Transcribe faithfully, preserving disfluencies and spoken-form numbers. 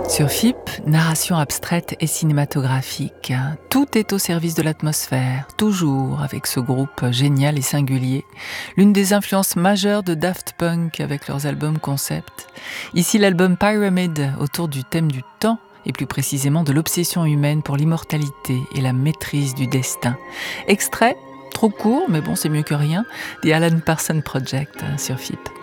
Sur F I P, narration abstraite et cinématographique. Tout est au service de l'atmosphère, toujours avec ce groupe génial et singulier. L'une des influences majeures de Daft Punk avec leurs albums concept. Ici l'album Pyramid autour du thème du temps et plus précisément de l'obsession humaine pour l'immortalité et la maîtrise du destin. Extrait, trop court, mais bon c'est mieux que rien, The Alan Parsons Project sur F I P.